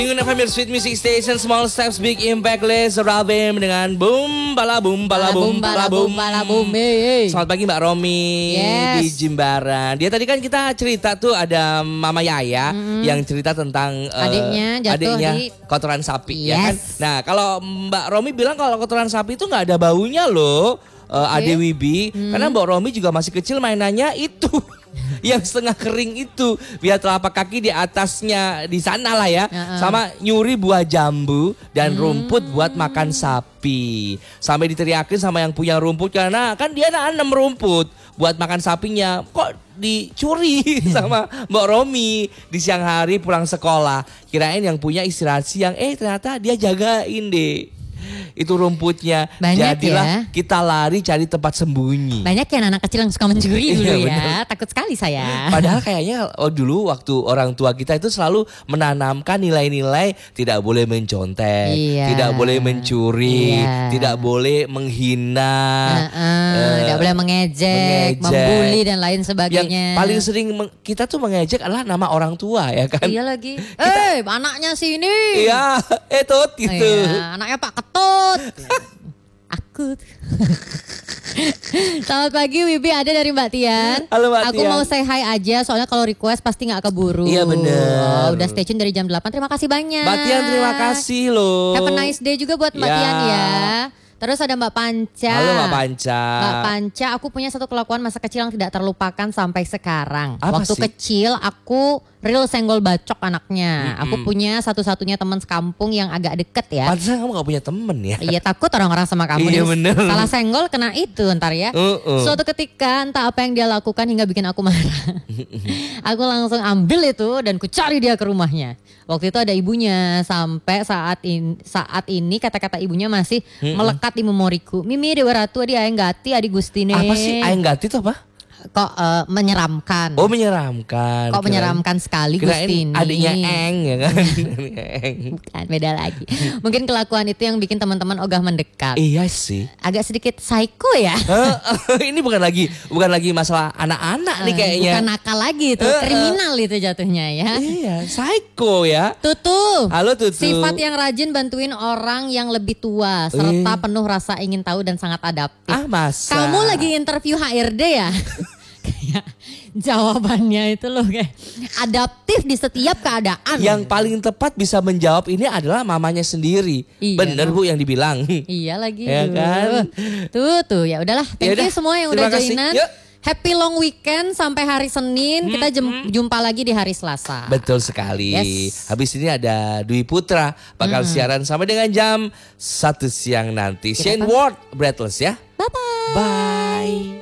Dengan FM Sweet Music Station, Small Steps Big Impact, Les Rabem dengan boom bala boom bala boom bala boom bala boom. Selamat pagi Mbak Romi di Jimbaran. Dia tadi kan kita cerita tuh ada Mama Yaya yang cerita tentang adiknya di kotoran sapi ya kan. Nah kalau Mbak Romi bilang kalau kotoran sapi itu nggak ada baunya loh, Ade Wibi, karena Mbak Romi juga masih kecil mainannya itu. Yang setengah kering itu, biar telapak kaki di atasnya di sana lah ya, sama nyuri buah jambu dan rumput buat makan sapi. Sampai diteriakin sama yang punya rumput karena kan dia nanam rumput buat makan sapinya, kok dicuri sama Mbak Romi di siang hari pulang sekolah. Kirain yang punya istirahat siang, ternyata dia jagain deh itu rumputnya. Banyak jadilah ya. Kita lari cari tempat sembunyi. Banyak ya anak kecil yang suka mencuri dulu ya. Takut sekali saya. Padahal kayaknya dulu waktu orang tua kita itu selalu menanamkan nilai-nilai tidak boleh mencontek, tidak boleh mencuri, tidak boleh menghina, tidak boleh mengejek, membuli dan lain sebagainya. Yang paling sering kita tuh mengejek adalah nama orang tua ya kan. Iya lagi. Anaknya sini. Iya, Tut gitu. Anaknya Pak Ketut. Aku. Selamat pagi Wibi, ada dari Mbak Tian. Halo Mbak Aku Tian. mau say hi aja soalnya kalau request pasti gak keburu. Iya bener. Udah stay tune dari jam 8, terima kasih banyak. Mbak Tian terima kasih loh. Have a nice day juga buat Mbak Tian ya. Terus ada Mbak Panca. Halo Mbak Panca. Mbak Panca, aku punya satu kelakuan masa kecil yang tidak terlupakan sampai sekarang. Apa Waktu sih? kecil aku real senggol bacok anaknya. Aku punya satu-satunya teman sekampung yang agak deket ya. Pantesan kamu gak punya temen ya. Iya, takut orang-orang sama kamu. Iya bener. Salah senggol kena itu ntar ya. Suatu ketika entah apa yang dia lakukan hingga bikin aku marah. Aku langsung ambil itu dan ku cari dia ke rumahnya. Waktu itu ada ibunya, sampai saat ini kata-kata ibunya masih melekat di memoriku. Mimi Dewa Ratu, adi Ayang Gati, adi Gustine. Apa sih Ayang Gati itu apa? Kok menyeramkan. Oh menyeramkan. Kok menyeramkan sekali Gustini. Adiknya Eng ya kan. Bukan, beda lagi. Mungkin kelakuan itu yang bikin teman-teman ogah mendekat. Iya sih. Agak sedikit psycho ya. Ini bukan lagi masalah anak-anak nih kayaknya. Bukan nakal lagi itu, kriminal itu jatuhnya ya. Iya, psycho ya. Tutu. Halo Tutu. Sifat yang rajin bantuin orang yang lebih tua serta penuh rasa ingin tahu dan sangat adaptif. Masa. Kamu lagi interview HRD ya? Kayak jawabannya itu loh kayak adaptif di setiap keadaan. Yang paling tepat bisa menjawab ini adalah mamanya sendiri. Iya, bener Bu yang dibilang. Iya lagi. Ya kan? Tuh ya udahlah. Thank you semua yang udah joinan. Happy long weekend sampai hari Senin. Kita jumpa lagi di hari Selasa. Betul sekali. Habis ini ada Dwi Putra bakal siaran sampai dengan jam 1 siang nanti. Shane Ward Breathless ya. Bye-bye. Bye.